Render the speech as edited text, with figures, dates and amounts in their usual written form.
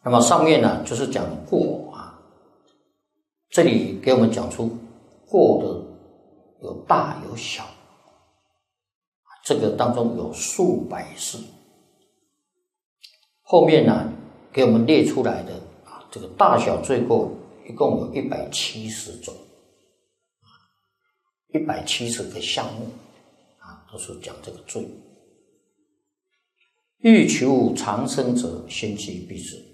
那么上面呢就是讲过啊，这里给我们讲出过的有大有小，这个当中有数百事。后面呢给我们列出来的啊，这个大小罪过一共有170种，170个项目啊，都是讲这个罪。欲求长生者，先期必至。